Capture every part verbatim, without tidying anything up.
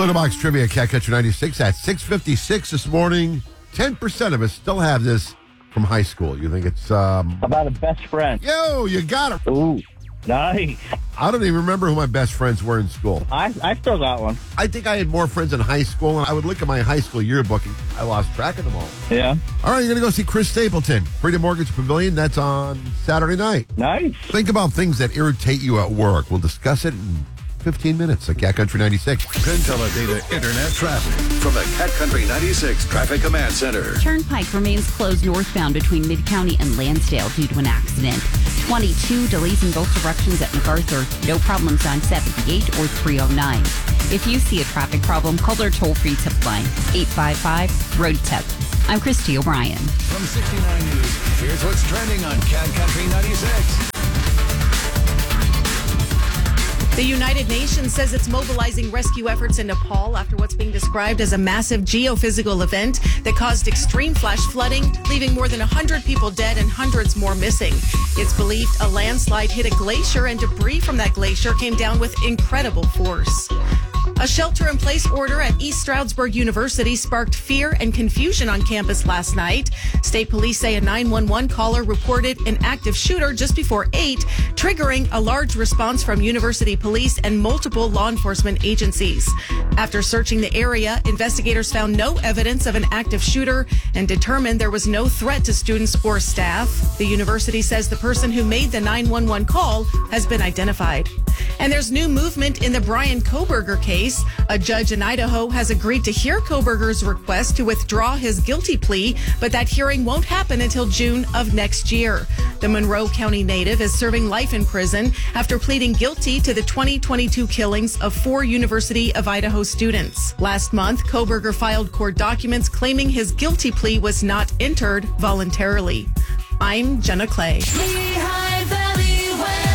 Little Box Trivia, Cat Catcher ninety-six at six fifty-six this morning. ten percent of us still have this from high school. You think it's... um About a best friend. Yo, you got it. Ooh, nice. I don't even remember who my best friends were in school. I, I still got one. I think I had more friends in high school, and I would look at my high school yearbook, and I lost track of them all. Yeah. All right, you're going to go see Chris Stapleton, Freedom Mortgage Pavilion. That's on Saturday night. Nice. Think about things that irritate you at work. We'll discuss it in fifteen minutes at Cat Country ninety-six. Penteledata Internet traffic from the Cat Country ninety-six Traffic Command Center. Turnpike remains closed northbound between Mid-County and Lansdale due to an accident. twenty-two delays in both directions at MacArthur. No problems on seventy-eight or three oh nine. If you see a traffic problem, call our toll-free tip line, eight five five, road tip. I'm Christy O'Brien. From sixty-nine News, here's what's trending on Cat Country ninety-six. The United Nations says it's mobilizing rescue efforts in Nepal after what's being described as a massive geophysical event that caused extreme flash flooding, leaving more than one hundred people dead and hundreds more missing. It's believed a landslide hit a glacier and debris from that glacier came down with incredible force. A shelter-in-place order at East Stroudsburg University sparked fear and confusion on campus last night. State police say a nine one one caller reported an active shooter just before eight, triggering a large response from university police and multiple law enforcement agencies. After searching the area, investigators found no evidence of an active shooter and determined there was no threat to students or staff. The university says the person who made the nine one one call has been identified. And there's new movement in the Brian Kohberger case. A judge in Idaho has agreed to hear Kohberger's request to withdraw his guilty plea, but that hearing won't happen until June of next year. The Monroe County native is serving life in prison after pleading guilty to the twenty twenty-two killings of four University of Idaho students. Last month, Kohberger filed court documents claiming his guilty plea was not entered voluntarily. I'm Jenna Clay. Lehigh Valley weather.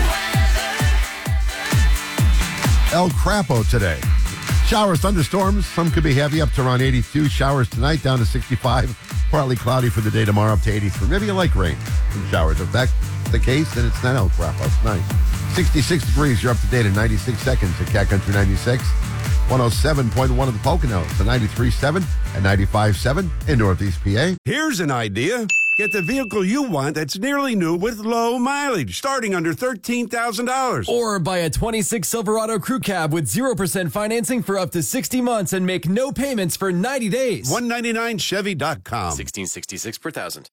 El Crapo today. Showers, thunderstorms. Some could be heavy, up to around eighty-two. Showers tonight, down to sixty-five. Partly cloudy for the day tomorrow, up to eighty-three. Maybe you like rain and showers. If that's the case, then it's not El Crapo. It's nice. sixty-six degrees. You're up to date in ninety-six seconds at Cat Country ninety-six. one oh seven point one of the Poconos, the ninety-three point seven and ninety-five point seven in Northeast P A. Here's an idea. Get the vehicle you want that's nearly new with low mileage, starting under thirteen thousand dollars. Or buy a twenty-six Silverado Crew Cab with zero percent financing for up to sixty months and make no payments for ninety days. one ninety-nine Chevy dot com. sixteen sixty-six per thousand.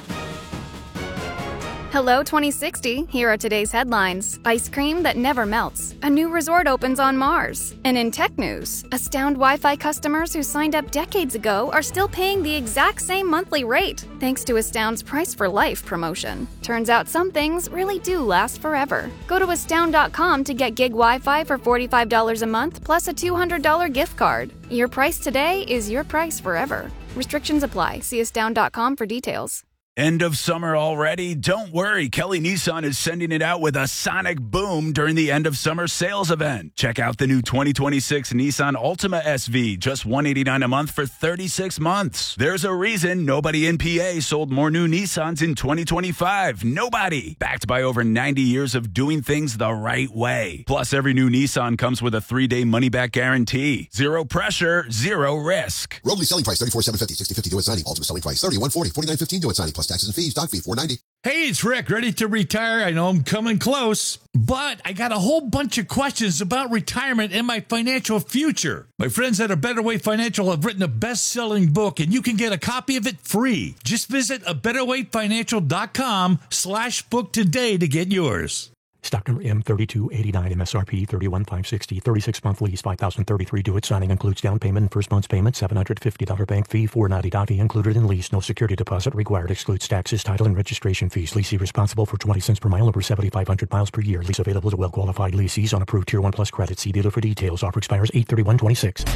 Hello twenty sixty, here are today's headlines. Ice cream that never melts. A new resort opens on Mars. And in tech news, Astound Wi-Fi customers who signed up decades ago are still paying the exact same monthly rate, thanks to Astound's Price for Life promotion. Turns out some things really do last forever. Go to astound dot com to get gig Wi-Fi for forty-five dollars a month plus a two hundred dollars gift card. Your price today is your price forever. Restrictions apply. See astound dot com for details. End of summer already? Don't worry, Kelly Nissan is sending it out with a sonic boom during the end of summer sales event. Check out the new twenty twenty-six Nissan Altima S V, just one hundred eighty-nine dollars a month for thirty-six months. There's a reason nobody in P A sold more new Nissans in twenty twenty-five. Nobody. Backed by over ninety years of doing things the right way. Plus, every new Nissan comes with a three-day money-back guarantee. Zero pressure, zero risk. Roadly selling price thirty-four thousand seven hundred fifty dollars, sixty fifty due at signing. Ultimate selling price thirty-one forty, forty-nine fifteen due at signing plus taxes and fees. Doc fee four ninety. Hey, it's Rick, ready to retire. I know I'm coming close, but I got a whole bunch of questions about retirement and my financial future. My friends at A Better Way Financial have written a best-selling book, and you can get a copy of it free. Just visit a better way financial dot com slash book today to get yours. Stock number M thirty-two eighty-nine, M S R P thirty-one thousand five hundred sixty, thirty-six month lease, five thousand thirty-three due at signing, includes down payment and first month's payment, seven hundred fifty dollars bank fee, four ninety dot fee included in lease, no security deposit required, excludes taxes, title, and registration fees. Leasee responsible for twenty cents per mile over seventy-five hundred miles per year. Lease available to well-qualified leasees on approved Tier one Plus credit. See dealer for details. Offer expires eight thirty-one twenty-six.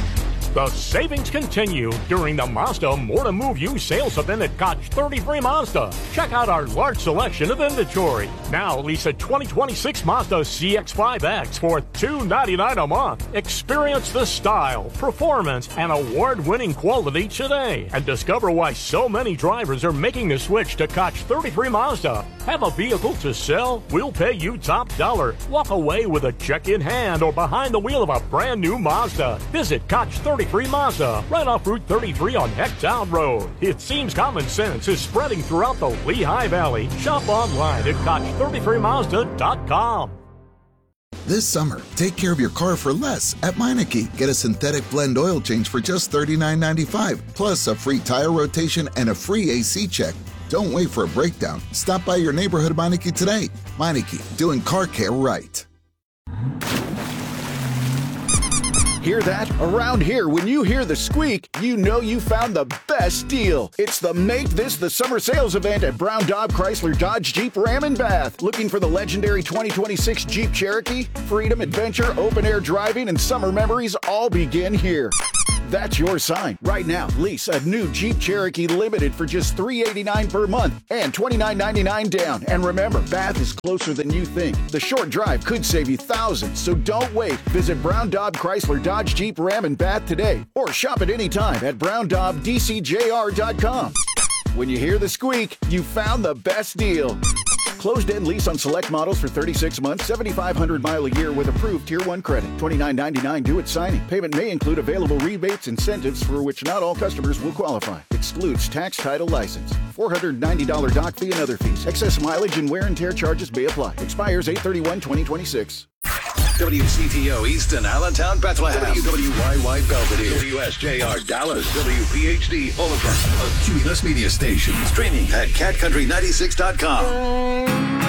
The savings continue during the Mazda More to Move You sales event at Koch thirty-three Mazda. Check out our large selection of inventory. Now lease a twenty twenty-six Mazda C X five X for two hundred ninety-nine dollars a month. Experience the style, performance, and award-winning quality today. And discover why so many drivers are making the switch to Koch thirty-three Mazda. Have a vehicle to sell? We'll pay you top dollar. Walk away with a check in hand or behind the wheel of a brand new Mazda. Visit Koch thirty-three Mazda, right off Route thirty-three on Hecktown Road. It seems common sense is spreading throughout the Lehigh Valley. Shop online at Koch thirty-three Mazda dot com. This summer, take care of your car for less at Meineke. Get a synthetic blend oil change for just thirty-nine ninety-five, plus a free tire rotation and a free A C check. Don't wait for a breakdown. Stop by your neighborhood Meineke today. Meineke, doing car care right. Hear that? Around here, when you hear the squeak, you know you found the best deal. It's the Make This the Summer Sales event at Brown Daub Chrysler Dodge Jeep Ram in Bath. Looking for the legendary twenty twenty-six Jeep Cherokee? Freedom, adventure, open-air driving, and summer memories all begin here. That's your sign. Right now, lease a new Jeep Cherokee Limited for just three hundred eighty-nine dollars per month and twenty-nine ninety-nine down. And remember, Bath is closer than you think. The short drive could save you thousands, so don't wait. Visit Brown Daub Chrysler Dodge Jeep Ram in Bath today, or shop at any time at brown daub d c j r dot com. When you hear the squeak, you found the best deal. Closed-end lease on select models for thirty-six months, seventy-five hundred mile a year with approved Tier one credit. twenty-nine ninety-nine due at signing. Payment may include available rebates, incentives for which not all customers will qualify. Excludes tax, title, license. four hundred ninety dollars doc fee and other fees. Excess mileage and wear and tear charges may apply. Expires eight thirty-one twenty twenty-six. W C T O Easton, Allentown, Bethlehem. W W Y Y Belvedere. W S J R Dallas. W P H D Overcast. A Cumulus Media Station. Streaming at cat country ninety-six dot com.